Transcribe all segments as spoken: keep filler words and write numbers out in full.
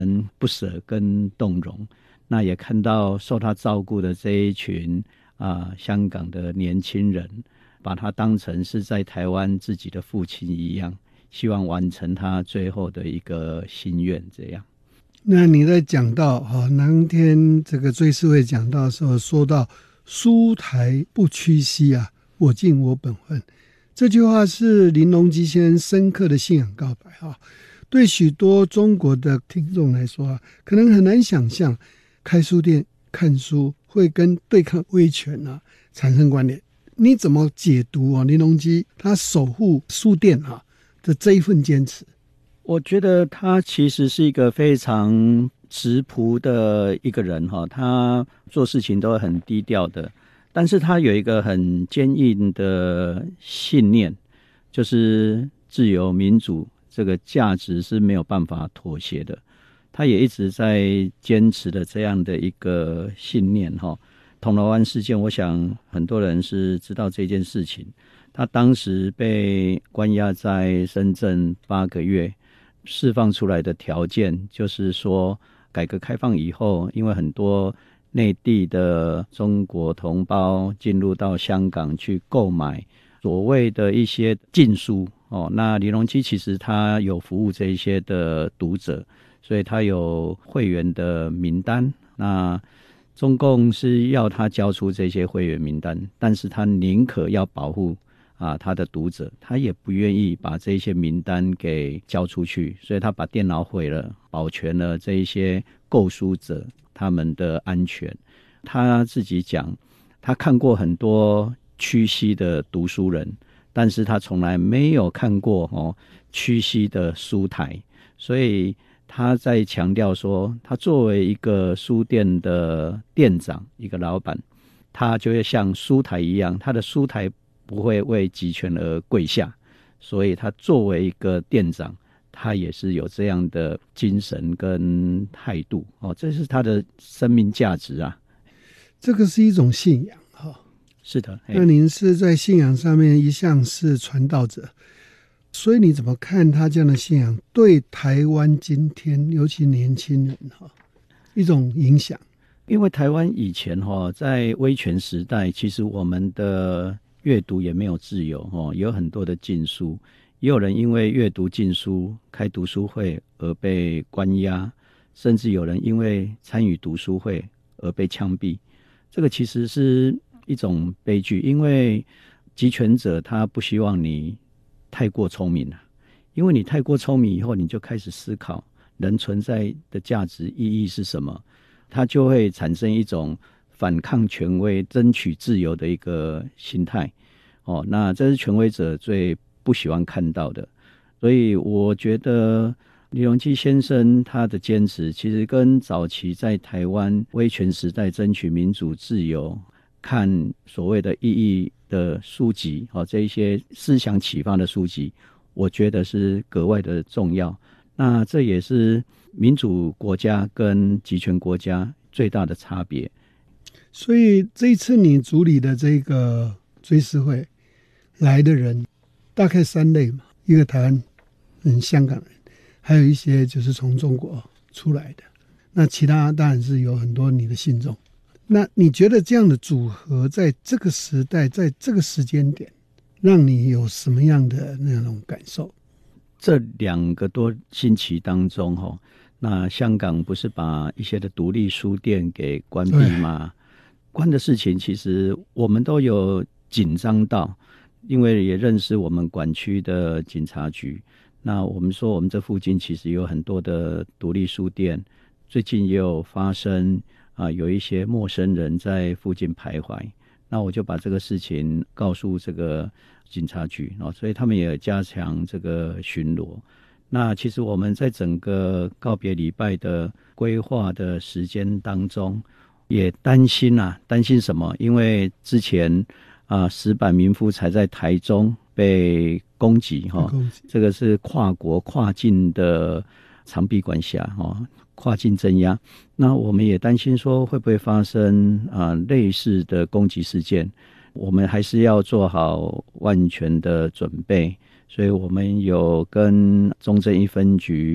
很不舍跟动容。那也看到受他照顾的这一群啊、呃、香港的年轻人，把他当成是在台湾自己的父亲一样，希望完成他最后的一个心愿。这样， 那你在讲到啊，当天这个追思会讲到的时候，说到书台不屈膝啊，我尽我本分，这句话是林隆基先生深刻的信仰告白啊。对许多中国的听众来说啊，可能很难想象开书店看书会跟对抗威权啊产生关联。你怎么解读啊林隆基他守护书店啊的这一份坚持？ 我觉得他其实是一个非常直朴的一个人哈，他做事情都很低调的，但是他有一个很坚硬的信念，就是自由民主这个价值是没有办法妥协的。他也一直在坚持的这样的一个信念哈。铜锣湾事件，我想很多人是知道这件事情。他当时被关押在深圳八个月，释放出来的条件就是说，改革开放以后，因为很多内地的中国同胞进入到香港去购买所谓的一些禁书哦，那李隆基其实他有服务这一些的读者，所以他有会员的名单。那中共是要他交出这些会员名单，但是他宁可要保护啊他的读者，他也不愿意把这些名单给交出去，所以他把电脑毁了，保全了这一些购书者他们的安全。他自己讲，他看过很多屈膝的读书人，但是他从来没有看过哦屈膝的书台，所以他在强调说，他作为一个书店的店长，一个老板，他就会像书台一样，他的书台不会为集权而跪下，所以他作为一个店长，他也是有这样的精神跟态度哦，这是他的生命价值啊。 这个是一种信仰哈。 是的， 那您是在信仰上面一向是传道者，所以你怎么看他这样的信仰对台湾今天尤其年轻人哈一种影响？ 因为台湾以前哈在威权时代，其实我们的阅读也没有自由哦，有很多的禁书，也有人因为阅读禁书开读书会而被关押，甚至有人因为参与读书会而被枪毙。这个其实是一种悲剧，因为集权者他不希望你太过聪明了，因为你太过聪明以后，你就开始思考人存在的价值意义是什么，他就会产生一种反抗权威、争取自由的一个心态。哦，那这是权威者最不喜欢看到的。所以我觉得李隆基先生他的坚持，其实跟早期在台湾威权时代争取民主自由、看所谓的意义的书籍，哦，这一些思想启发的书籍，我觉得是格外的重要。那这也是民主国家跟集权国家最大的差别。 所以这一次你主理的这个追思会来的人大概三类嘛，一个台湾人、香港人，还有一些就是从中国出来的，那其他当然是有很多你的信众。那你觉得这样的组合在这个时代，在这个时间点，让你有什么样的那种感受？ 这两个多星期当中，哦，那香港不是把一些的独立书店给关闭吗？关的事情其实我们都有紧张到，因为也认识我们管区的警察局。那我们说我们这附近其实有很多的独立书店，最近也有发生啊，有一些陌生人在附近徘徊。那我就把这个事情告诉这个警察局，哦，所以他们也加强这个巡逻。那其实我们在整个告别礼拜的规划的时间当中，也担心啊，担心什么？因为之前啊，石板民夫才在台中被攻击哈，这个是跨国跨境的长臂管辖哈，跨境镇压。那我们也担心说会不会发生啊类似的攻击事件？我们还是要做好万全的准备。所以我们有跟中正一分局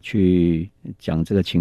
去讲这个情